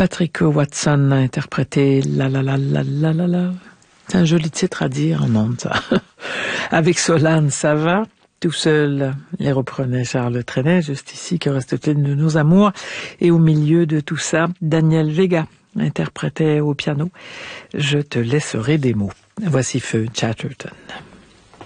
Patrick Watson a interprété La La La La La La La. C'est un joli titre à dire en ondes, ça. Avec Solane, ça va. Tout seul, les reprenait Charles Trenet, juste ici, que reste-t-il de nos amours? Et au milieu de tout ça, Daniel Vega interprétait au piano Je te laisserai des mots. Voici Feu Chatterton.